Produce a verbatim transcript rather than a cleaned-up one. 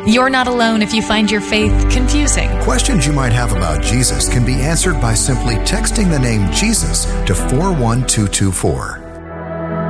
You're not alone if you find your faith confusing. Questions you might have about Jesus can be answered by simply texting the name Jesus to four one two two four.